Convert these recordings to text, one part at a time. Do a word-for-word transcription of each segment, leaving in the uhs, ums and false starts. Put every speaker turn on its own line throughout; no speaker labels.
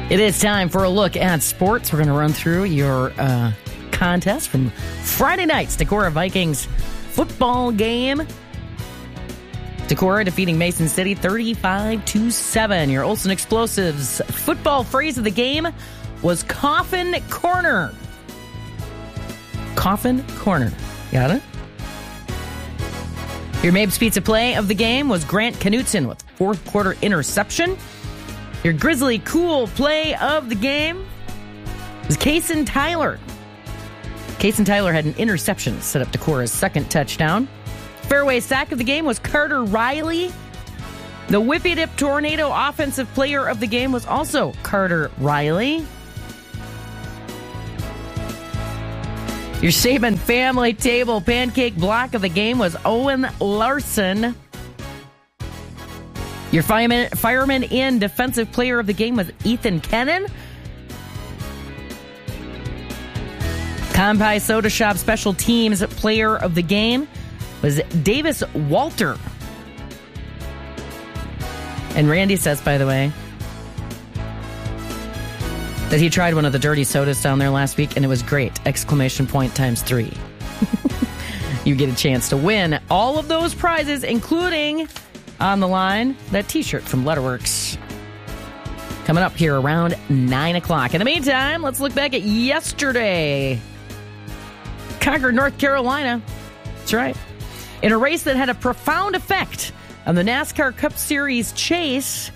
It is time for a look at sports. We're going to run through your uh, contest from Friday night's Decorah Vikings football game. Decorah defeating Mason City thirty-five to seven. Your Olsen Explosives football phrase of the game was Coffin Corner. Coffin Corner. Got it? Your Mabes Pizza play of the game was Grant Knutson with fourth quarter interception. Your Grizzly Cool play of the game was Kason Tyler. Kason Tyler had an interception to set up Decorah's second touchdown. Fairway sack of the game was Carter Riley. The Whippy Dip Tornado offensive player of the game was also Carter Riley. Your Saban family table pancake block of the game was Owen Larson. Your fireman, fireman in defensive player of the game was Ethan Kennan. Compi Soda Shop special teams player of the game was Davis Walter. And Randy says, by the way, that he tried one of the dirty sodas down there last week and it was great. Exclamation point times three. You get a chance to win all of those prizes, including on the line that t-shirt from Letterworks. Coming up here around nine o'clock. In the meantime, let's look back at yesterday. Concord, North Carolina. That's right. In a race that had a profound effect on the NASCAR Cup Series chase,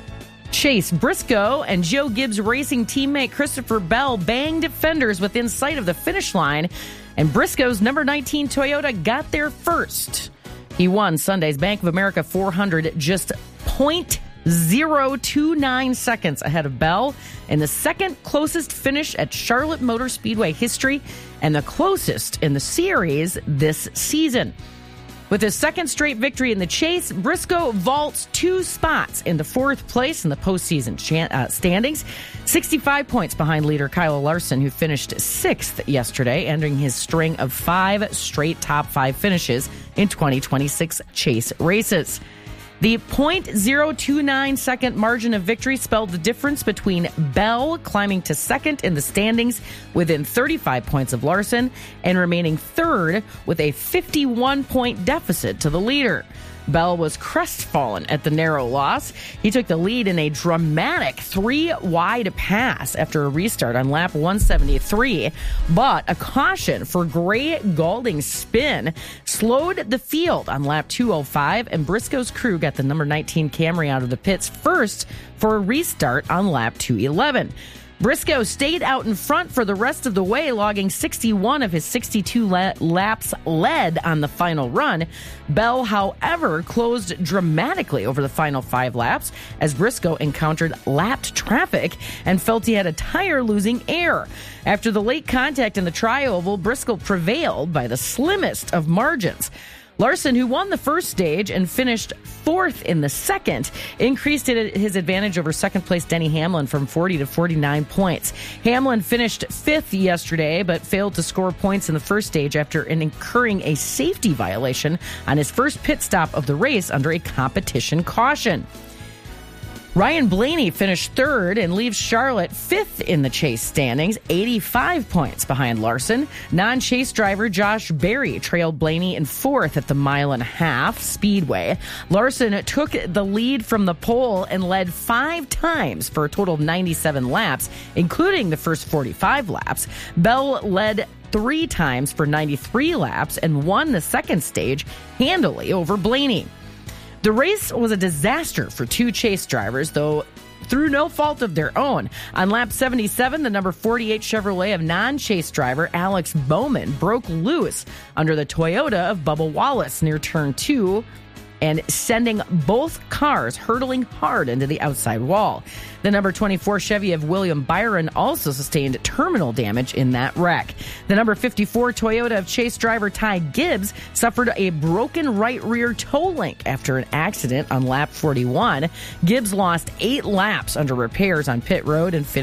Chase Briscoe and Joe Gibbs Racing teammate Christopher Bell banged defenders within sight of the finish line, and Briscoe's number nineteen Toyota got there first. He won Sunday's Bank of America four hundred just point zero two nine seconds ahead of Bell in the second closest finish at Charlotte Motor Speedway history and the closest in the series this season. With his second straight victory in the chase, Briscoe vaults two spots into fourth place in the postseason chan- uh, standings, sixty-five points behind leader Kyle Larson, who finished sixth yesterday, ending his string of five straight top five finishes in twenty twenty-six chase races. The point zero two nine second margin of victory spelled the difference between Bell climbing to second in the standings within thirty-five points of Larson and remaining third with a fifty-one point deficit to the leader. Bell was crestfallen at the narrow loss. He took the lead in a dramatic three-wide pass after a restart on lap one seventy-three, but a caution for Gray Galding's spin slowed the field on lap two oh five, and Briscoe's crew got the number nineteen Camry out of the pits first for a restart on lap two eleven. Briscoe stayed out in front for the rest of the way, logging sixty-one of his sixty-two la- laps led on the final run. Bell, however, closed dramatically over the final five laps as Briscoe encountered lapped traffic and felt he had a tire losing air. After the late contact in the tri-oval, Briscoe prevailed by the slimmest of margins. Larson, who won the first stage and finished fourth in the second, increased his advantage over second-place Denny Hamlin from forty to forty-nine points. Hamlin finished fifth yesterday, but failed to score points in the first stage after incurring a safety violation on his first pit stop of the race under a competition caution. Ryan Blaney finished third and leaves Charlotte fifth in the chase standings, eighty-five points behind Larson. Non-chase driver Josh Berry trailed Blaney in fourth at the mile and a half speedway. Larson took the lead from the pole and led five times for a total of ninety-seven laps, including the first forty-five laps. Bell led three times for ninety-three laps and won the second stage handily over Blaney. The race was a disaster for two chase drivers, though through no fault of their own. On lap seventy-seven, the number forty-eight Chevrolet of non-chase driver Alex Bowman broke loose under the Toyota of Bubba Wallace near turn two, and sending both cars hurtling hard into the outside wall. The number twenty-four Chevy of William Byron also sustained terminal damage in that wreck. The number fifty-four Toyota of Chase driver Ty Gibbs suffered a broken right rear toe link after an accident on lap forty-one. Gibbs lost eight laps under repairs on pit road and finished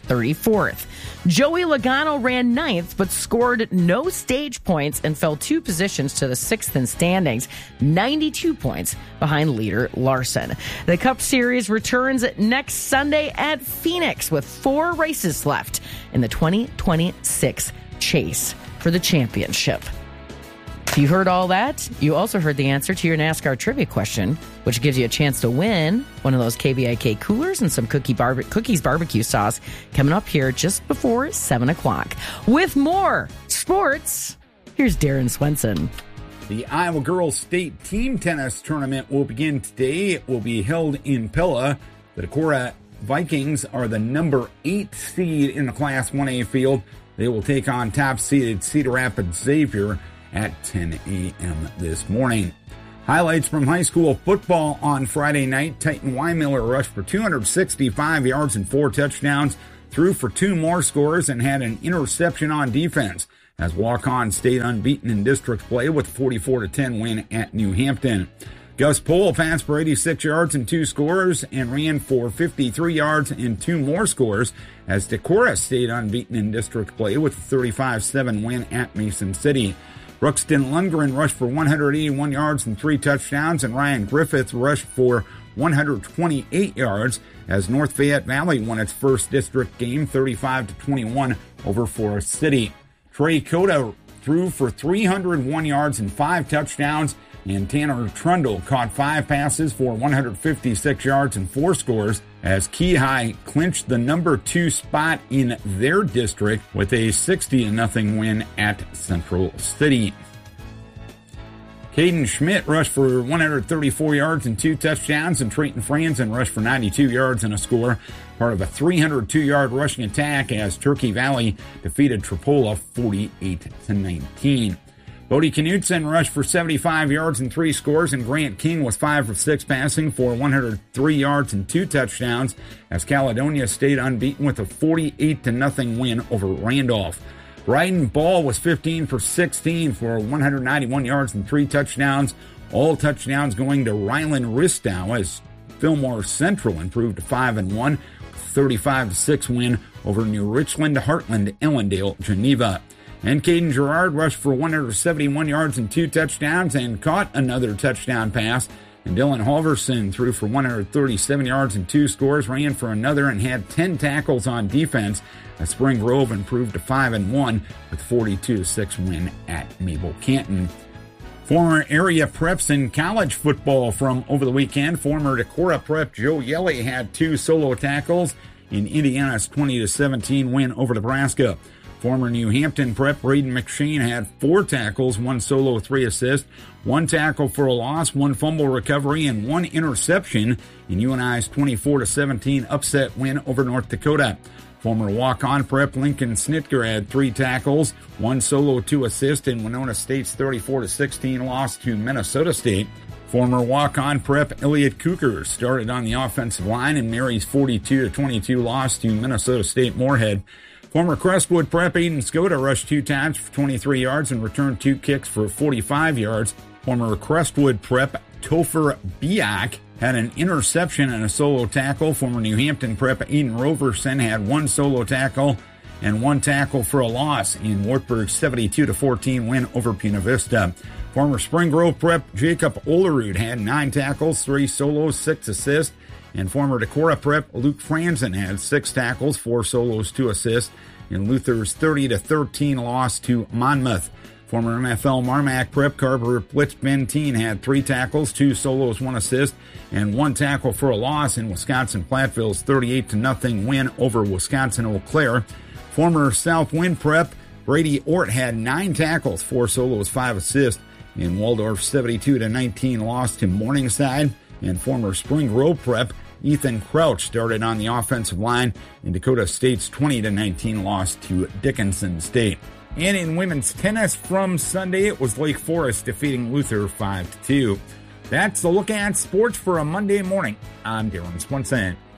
thirty-fourth. Joey Logano ran ninth, but scored no stage points and fell two positions to the sixth in standings, ninety-two points behind leader Larson. The Cup Series returns next Sunday at Phoenix with four races left in the twenty twenty-six chase for the championship. If you heard all that, you also heard the answer to your NASCAR trivia question, which gives you a chance to win one of those K B I K coolers and some cookie barbe- cookies barbecue sauce coming up here just before seven o'clock. With more sports, here's Darren Swenson.
The Iowa Girls State Team Tennis Tournament will begin today. It will be held in Pella. The Decorah Vikings are the number eight seed in the Class one A field. They will take on top-seeded Cedar Rapids Xavier at ten a.m. this morning. Highlights from high school football on Friday night. Titan Weimiller rushed for two hundred sixty-five yards and four touchdowns, threw for two more scores, and had an interception on defense, as Walk-On stayed unbeaten in district play with a forty-four to ten win at New Hampton. Gus Pohl passed for eighty-six yards and two scores and ran for fifty-three yards and two more scores, as Decorah stayed unbeaten in district play with a thirty-five seven win at Mason City. Ruxton Lundgren rushed for one hundred eighty-one yards and three touchdowns, and Ryan Griffith rushed for one hundred twenty-eight yards, as North Fayette Valley won its first district game thirty-five to twenty-one over Forest City. Trey Cota threw for three hundred one yards and five touchdowns, and Tanner Trundle caught five passes for one hundred fifty-six yards and four scores, as Key High clinched the number two spot in their district with a sixty to nothing win at Central City. Caden Schmidt rushed for one hundred thirty-four yards and two touchdowns, and Trayton Franzen rushed for ninety-two yards and a score, part of a three hundred two yard rushing attack as Turkey Valley defeated Tripola forty-eight to nineteen. Bodie Knudsen rushed for seventy-five yards and three scores, and Grant King was five of six passing for one hundred three yards and two touchdowns, as Caledonia stayed unbeaten with a forty-eight to nothing win over Randolph. Bryden Ball was fifteen for sixteen for one hundred ninety-one yards and three touchdowns, all touchdowns going to Ryland Ristow, as Fillmore Central improved to five and one, thirty-five to six win over New Richland, Heartland, Ellendale, Geneva. And Caden Gerard rushed for one hundred seventy-one yards and two touchdowns and caught another touchdown pass. And Dylan Halverson threw for one hundred thirty-seven yards and two scores, ran for another, and had ten tackles on defense, as Spring Grove improved to five and one with forty-two to six win at Mabel Canton. Former area preps in college football from over the weekend. Former Decorah prep Joe Yelly had two solo tackles in Indiana's twenty to seventeen win over Nebraska. Former New Hampton prep Braden McShane had four tackles, one solo, three assists, one tackle for a loss, one fumble recovery, and one interception in U N I's twenty-four to seventeen upset win over North Dakota. Former walk-on prep Lincoln Snitker had three tackles, one solo, two assists in Winona State's thirty-four to sixteen loss to Minnesota State. Former walk-on prep Elliot Cooker started on the offensive line in Mary's forty-two to twenty-two loss to Minnesota State Moorhead. Former Crestwood prep Aiden Skoda rushed two times for twenty-three yards and returned two kicks for forty-five yards. Former Crestwood prep Topher Biak had an interception and a solo tackle. Former New Hampton prep Eden Roverson had one solo tackle and one tackle for a loss in Wartburg's seventy-two to fourteen win over Puna Vista. Former Spring Grove prep Jacob Olerud had nine tackles, three solos, six assists. And former Decorah prep Luke Franzen had six tackles, four solos, two assists in Luther's thirty to thirteen loss to Monmouth. Former N F L Marmac prep Carver Blitz Benteen had three tackles, two solos, one assist, and one tackle for a loss in Wisconsin Platteville's thirty-eight to nothing win over Wisconsin Eau Claire. Former Southwind prep Brady Ort had nine tackles, four solos, five assists in Waldorf's seventy-two to nineteen loss to Morningside. And former Spring Grove prep Ethan Crouch started on the offensive line in Dakota State's twenty to nineteen loss to Dickinson State. And in women's tennis from Sunday, it was Lake Forest defeating Luther five to two. That's the look at sports for a Monday morning. I'm Darren Swenson.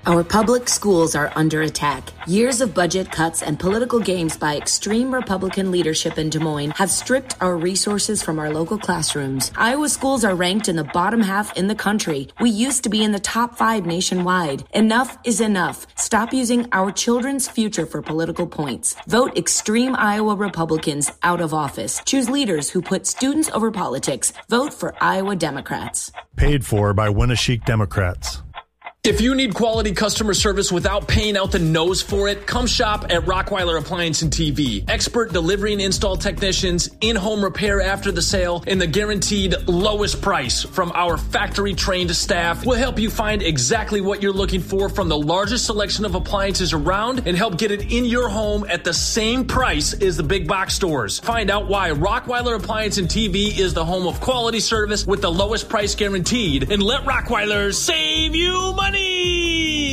Our public schools are under attack. Years of budget cuts and political games by extreme Republican leadership in Des Moines have stripped our resources from our local classrooms. Iowa schools are ranked in the bottom half in the country. We used to be in the top five nationwide. Enough is enough. Stop using our children's future for political points. Vote extreme Iowa Republicans out of office. Choose leaders who put students over politics. Vote for Iowa Democrats.
Paid for by Winneshiek Democrats.
If you need quality customer service without paying out the nose for it, come shop at Rockweiler Appliance and T V. Expert delivery and install technicians, in-home repair after the sale, and the guaranteed lowest price from our factory-trained staff will help you find exactly what you're looking for from the largest selection of appliances around and help get it in your home at the same price as the big box stores. Find out why Rockweiler Appliance and T V is the home of quality service with the lowest price guaranteed, and let Rockweiler save you money.